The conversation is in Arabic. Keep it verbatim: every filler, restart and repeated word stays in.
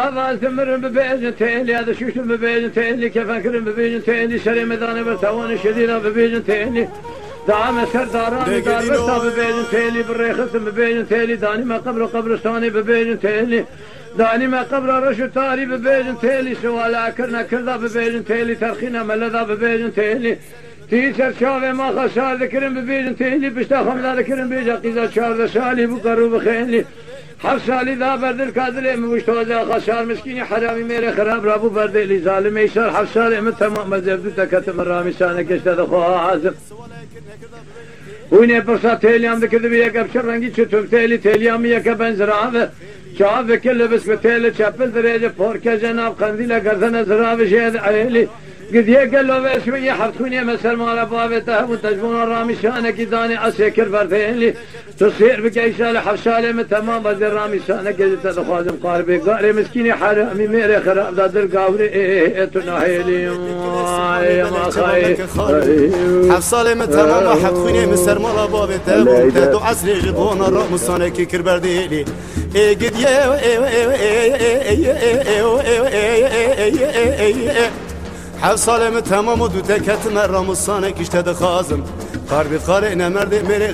هذا ثمر ببيجن تيلي هذا شوش ببيجن تيلي كيف أكرم ببيجن تيلي شري مداني برتوان شديدة ببيجن تيلي دعم سرداران دار برتا ببيجن تيلي بالريخص ببيجن تيلي داني ما قبر قبرستاني ببيجن تيلي داني ما قبر رشو تاري ببيجن تيلي سوالا كرنا كردا ببيجن تيلي ترخينا ملدا ببيجن تيلي تيسر شاوه ما خسار ذكرن ببيجن تيلي بشتا خمدا ذكرن بيجا قيزا شارد سالي بقرو بخيلي حف سالی دا بردل کادله مشتوزه خسار مسکینی حرامی میره خراب رابو بردلی ظالم ایشار حف سالی من تمام مزبدو تکتم رامی سانه کشته دخواه عازم وینه پرسا تیلیام دکرده بی یک ابشر رنگی چطور تیلی تیلیامی یک بنزراوه چاوه کل بس به تیل چپل دریجه پورکه جناب قندیل گردن زراوه شهد عیلی قد يقلوا بشوية حفتوني مسر مال بابته وتجبون الرامي شانك داني اسكر بردين تصير بقيسال حفسالي من تمام بدر رامي شانك تدخوازم قاربي قاري مسكيني حرامي ميري خراب دادر قاوري ايه تناهيلي ما خاي حفسالي من تمام حفتوني مسر مال بابته وتدو عسري جبون الرامي شانك كربرديلي ايه قد يه حفصالم تمام و دو تکت مرام و سانه کشته دخازم قربی قاره نمرده میره